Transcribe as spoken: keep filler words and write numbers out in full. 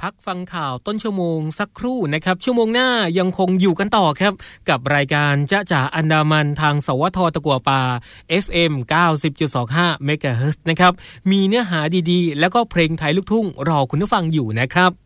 พักฟังข่าวต้นชั่วโมงสักครู่นะครับชั่วโมงหน้ายังคงอยู่กันต่อครับกับรายการจ๊ะจ๋าอันดามันทางสวทตะกั่วป่า เอฟ เอ็ม เก้าสิบจุดสองห้า เมกะเฮิรตซ์นะครับมีเนื้อหาดีๆแล้วก็เพลงไทยลูกทุ่งรอคุณผู้ฟังอยู่นะครับ